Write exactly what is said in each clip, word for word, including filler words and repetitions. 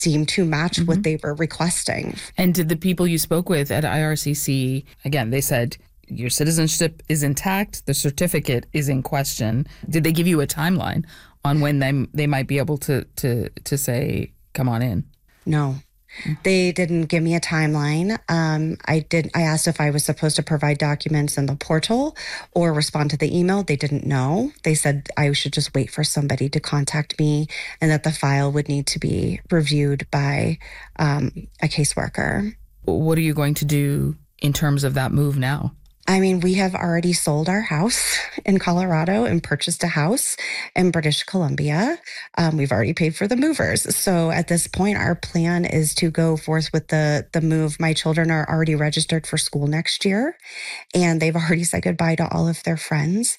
seemed to match Mm-hmm. what they were requesting. And did the people you spoke with at I R C C, again, they said your citizenship is intact, the certificate is in question. Did they give you a timeline on when they they might be able to to to say, come on in? No. They didn't give me a timeline. Um, I did. I asked if I was supposed to provide documents in the portal or respond to the email. They didn't know. They said I should just wait for somebody to contact me and that the file would need to be reviewed by um, a caseworker. What are you going to do in terms of that move now? I mean, we have already sold our house in Colorado and purchased a house in British Columbia. Um, we've already paid for the movers. So at this point, our plan is to go forth with the, the move. My children are already registered for school next year, and they've already said goodbye to all of their friends.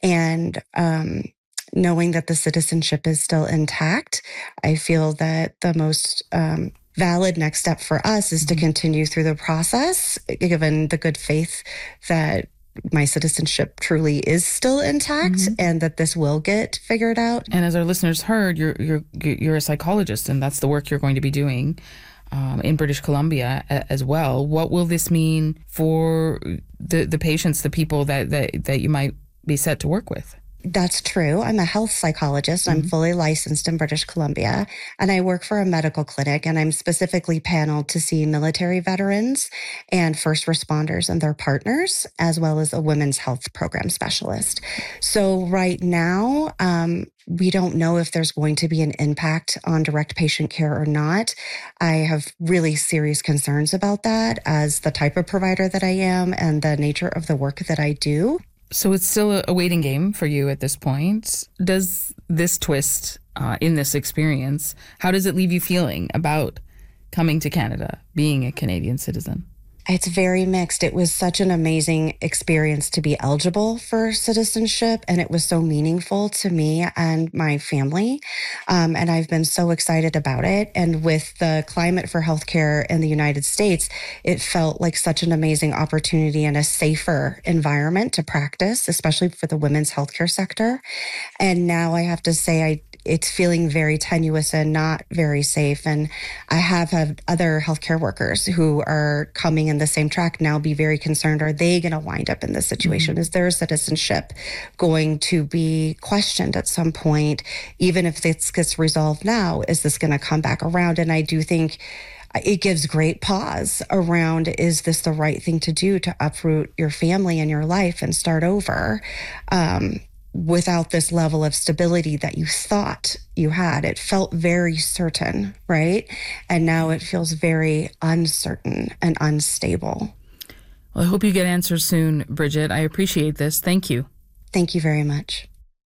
And um, knowing that the citizenship is still intact, I feel that the most um, valid next step for us is to continue through the process, given the good faith that my citizenship truly is still intact, mm-hmm. and that this will get figured out. And as our listeners heard, you're you're you're a psychologist, and that's the work you're going to be doing um, in British Columbia a, as well. What will this mean for the the patients, the people that that, that you might be set to work with? That's true. I'm a health psychologist. Mm-hmm. I'm fully licensed in British Columbia, and I work for a medical clinic, and I'm specifically paneled to see military veterans and first responders and their partners, as well as a women's health program specialist. So right now, um, we don't know if there's going to be an impact on direct patient care or not. I have really serious concerns about that as the type of provider that I am and the nature of the work that I do. So it's still a waiting game for you at this point. Does this twist uh, in this experience, how does it leave you feeling about coming to Canada, being a Canadian citizen? It's very mixed. It was such an amazing experience to be eligible for citizenship, and it was so meaningful to me and my family. Um, and I've been so excited about it. And with the climate for healthcare in the United States, it felt like such an amazing opportunity and a safer environment to practice, especially for the women's healthcare sector. And now I have to say, I it's feeling very tenuous and not very safe. And I have had other healthcare workers who are coming in the same track now be very concerned. Are they going to wind up in this situation? Mm-hmm. Is their citizenship going to be questioned at some point? Even if this gets resolved now, is this going to come back around? And I do think it gives great pause around, is this the right thing to do to uproot your family and your life and start over? Um, without this level of stability that you thought you had. It felt very certain, right? And now it feels very uncertain and unstable. Well, I hope you get answers soon, Bridget. I appreciate this. Thank you. Thank you very much.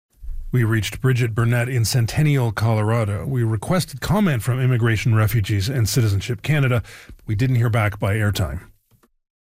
We reached Bridget Burnett in Centennial, Colorado. We requested comment from Immigration, Refugees, and Citizenship Canada. We didn't hear back by airtime.